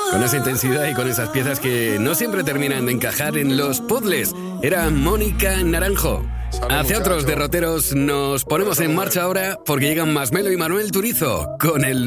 Con esa intensidad y con esas piezas que no siempre terminan de encajar en los puzzles. Era Mónica Naranjo. Hacia otros derroteros nos ponemos en marcha ahora porque llegan Masmelo y Manuel Turizo con el